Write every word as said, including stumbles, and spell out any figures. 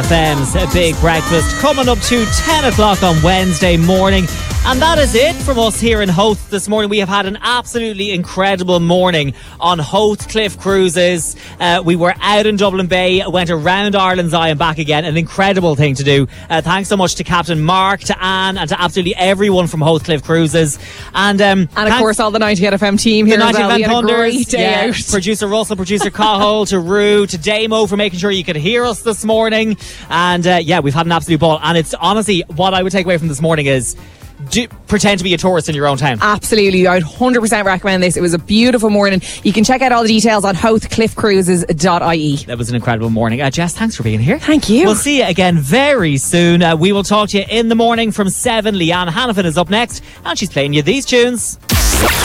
F M's Big Breakfast coming up to ten o'clock on Wednesday morning. And that is it from us here in Howth this morning. We have had an absolutely incredible morning on Howth Cliff Cruises. Uh, we were out in Dublin Bay, went around Ireland's Eye and back again. An incredible thing to do. Uh, thanks so much to Captain Mark, to Anne, and to absolutely everyone from Howth Cliff Cruises. And um, and of course, all the ninety-eight F M team here as well. We had a great day yeah, out. Producer Russell, producer Cahill, to Rue, to Damo for making sure you could hear us this morning. And uh, yeah, we've had an absolute ball. And it's honestly, what I would take away from this morning is, do, pretend to be a tourist in your own town. Absolutely, I would one hundred percent recommend this. It was a beautiful morning. You can check out all the details on howth cliff cruises dot I E. That was an incredible morning. Uh, Jess, thanks for being here. Thank you. We'll see you again very soon. Uh, we will talk to you in the morning from seven. Leanne Hannafin is up next, and she's playing you these tunes.